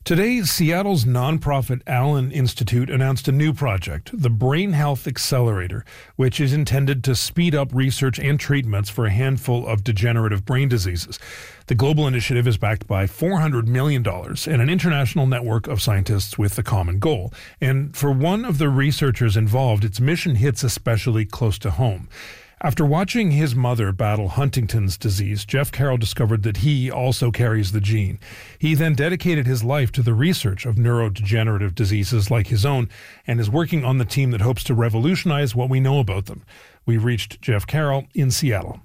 Today, Seattle's nonprofit Allen Institute announced a new project, the Brain Health Accelerator, which is intended to speed up research and treatments for a handful of degenerative brain diseases. The global initiative is backed by $400 million and an international network of scientists with a common goal. And for one of the researchers involved, its mission hits especially close to home. After watching his mother battle Huntington's disease, Jeff Carroll discovered that he also carries the gene. He then dedicated his life to the research of neurodegenerative diseases like his own and is working on the team that hopes to revolutionize what we know about them. We reached Jeff Carroll in Seattle.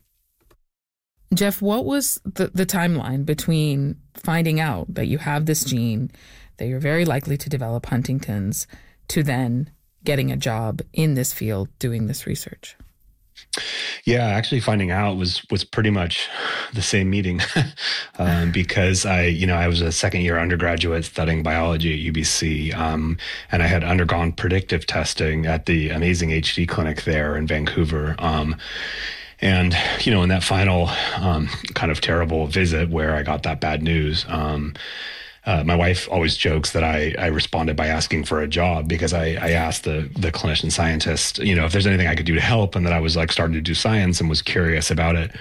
Jeff, what was the timeline between finding out that you have this gene, that you're very likely to develop Huntington's, to then getting a job in this field doing this research? Yeah, actually finding out was pretty much the same meeting because I was a second year undergraduate studying biology at UBC, and I had undergone predictive testing at the amazing HD clinic there in Vancouver. And, in that final kind of terrible visit where I got that bad news, my wife always jokes that I responded by asking for a job because I asked the clinician scientist, if there's anything I could do to help, and that I was starting to do science and was curious about it.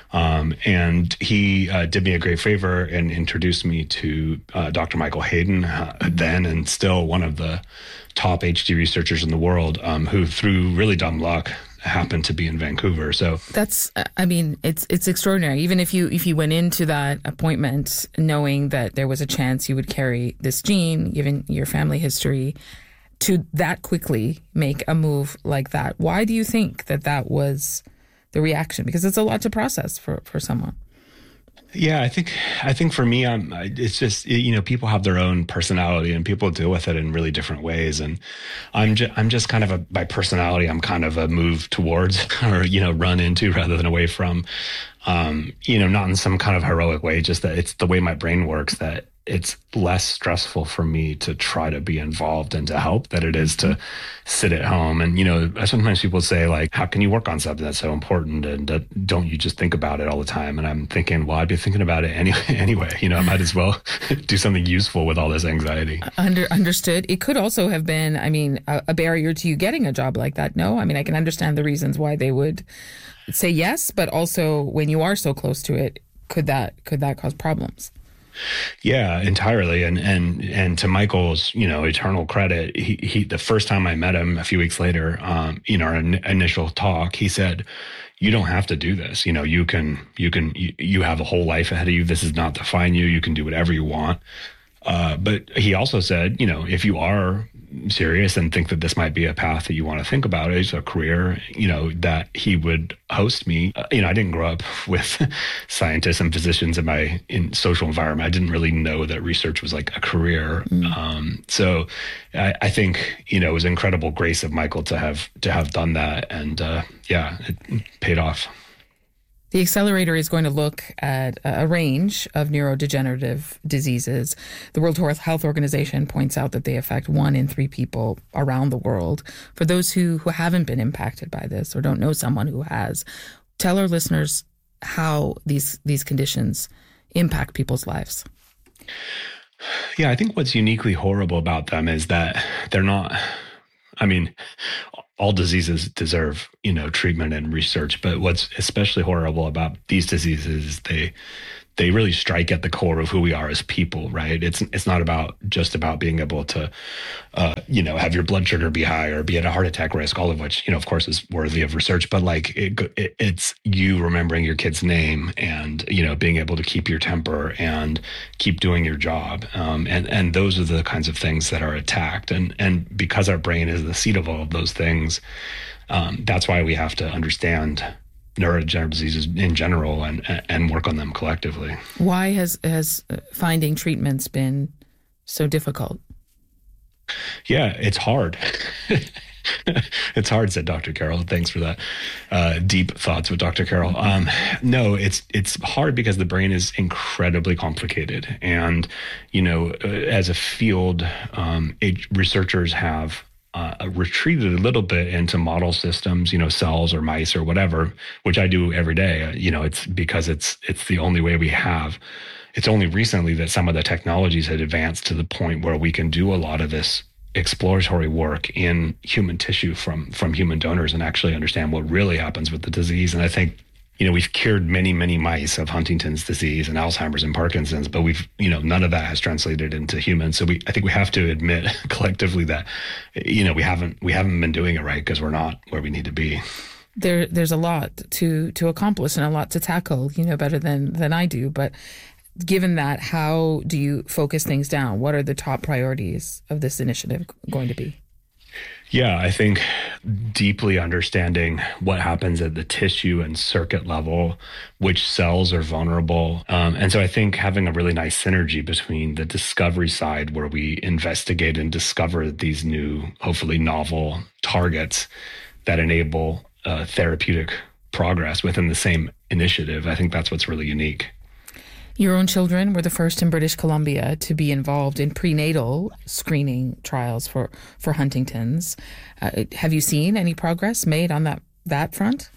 And he did me a great favor and introduced me to Dr. Michael Hayden, then and still one of the top HD researchers in the world, who through really dumb luck happened to be in Vancouver. So that's, it's extraordinary. Even if you went into that appointment knowing that there was a chance you would carry this gene, given your family history, to that quickly make a move like that. Why do you think that was the reaction? Because it's a lot to process for someone. Yeah, I think for me, it's just, people have their own personality and people deal with it in really different ways. And I'm just kind of by personality, I'm kind of a move towards or, run into rather than away from, not in some kind of heroic way, just that it's the way my brain works, that it's less stressful for me to try to be involved and to help than it is to sit at home. And, sometimes people say, how can you work on something that's so important? And don't you just think about it all the time? And I'm thinking, well, I'd be thinking about it anyway. I might as well do something useful with all this anxiety. Understood. It could also have been, a barrier to you getting a job like that. No, I can understand the reasons why they would say yes, but also when you are so close to it, could that cause problems? Yeah, entirely. And to Michael's, eternal credit, he the first time I met him a few weeks later, our initial talk, he said, you don't have to do this. You have a whole life ahead of you. This does not define you. You can do whatever you want. But he also said, if you are serious and think that this might be a path that you want to think about as a career, that he would host me. I didn't grow up with scientists and physicians in social environment. I didn't really know that research was like a career. So I think, it was incredible grace of Michael to have done that. And it paid off. The accelerator is going to look at a range of neurodegenerative diseases. The World Health Organization points out that they affect 1 in 3 people around the world. For those who haven't been impacted by this or don't know someone who has, tell our listeners how these conditions impact people's lives. Yeah, I think what's uniquely horrible about them is that they're not, all diseases deserve, treatment and research. But what's especially horrible about these diseases is they really strike at the core of who we are as people, right? It's not just about being able to, have your blood sugar be high or be at a heart attack risk, all of which, of course, is worthy of research. But it's you remembering your kid's name and, being able to keep your temper and keep doing your job. And those are the kinds of things that are attacked. And because our brain is the seat of all of those things, that's why we have to understand neurodegenerative diseases in general and work on them collectively. Why has finding treatments been so difficult? Yeah, it's hard. It's hard, said Dr. Carroll. Thanks for that. Deep thoughts with Dr. Carroll. No, it's hard because the brain is incredibly complicated. And, as a field, researchers have retreated a little bit into model systems, cells or mice or whatever, which I do every day. It's because it's the only way we have. it's only recently that some of the technologies had advanced to the point where we can do a lot of this exploratory work in human tissue from human donors and actually understand what really happens with the disease. And I think, we've cured many, many mice of Huntington's disease and Alzheimer's and Parkinson's, but we've, none of that has translated into humans. So I think we have to admit collectively that, we haven't been doing it right because we're not where we need to be. There's a lot to accomplish and a lot to tackle, better than I do. But given that, how do you focus things down? What are the top priorities of this initiative going to be? Yeah, I think deeply understanding what happens at the tissue and circuit level, which cells are vulnerable. And so I think having a really nice synergy between the discovery side, where we investigate and discover these new, hopefully novel targets that enable therapeutic progress within the same initiative. I think that's what's really unique. Your own children were the first in British Columbia to be involved in prenatal screening trials for Huntington's. Have you seen any progress made on that front?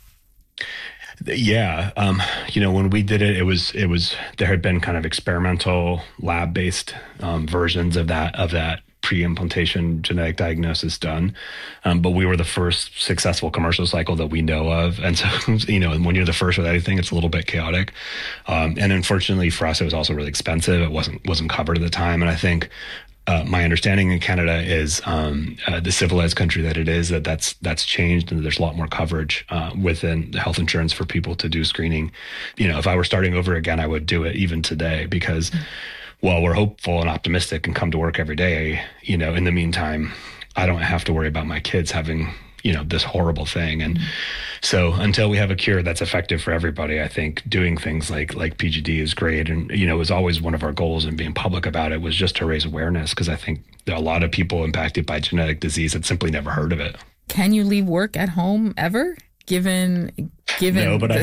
Yeah. When we did it, it was there had been kind of experimental lab-based versions of that pre-implantation genetic diagnosis done. But we were the first successful commercial cycle that we know of. And so, when you're the first with anything, it's a little bit chaotic. And unfortunately for us, it was also really expensive. It wasn't covered at the time. And I think my understanding in Canada is the civilized country that it is, that's changed, and there's a lot more coverage within the health insurance for people to do screening. If I were starting over again, I would do it even today, because while we're hopeful and optimistic and come to work every day, in the meantime, I don't have to worry about my kids having, this horrible thing. And so until we have a cure that's effective for everybody, I think doing things like PGD is great. And, it was always one of our goals, and being public about it was just to raise awareness, because I think there are a lot of people impacted by genetic disease that simply never heard of it. Can you leave work at home ever? Given no, but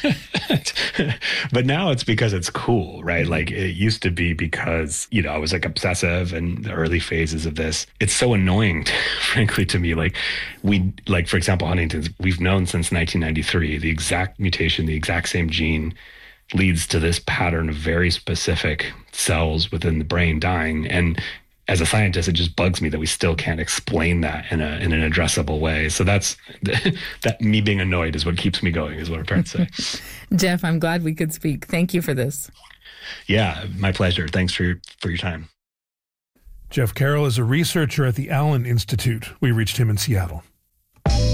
but now it's because it's cool, right? Like, it used to be because, I was obsessive in the early phases of this. It's so annoying, frankly, to me. For example, Huntington's, we've known since 1993, the exact mutation, the exact same gene leads to this pattern of very specific cells within the brain dying. And as a scientist, it just bugs me that we still can't explain that in an addressable way. So that me being annoyed is what keeps me going, is what I'm trying to say. Jeff, I'm glad we could speak. Thank you for this. Yeah, my pleasure. Thanks for your time. Jeff Carroll is a researcher at the Allen Institute. We reached him in Seattle.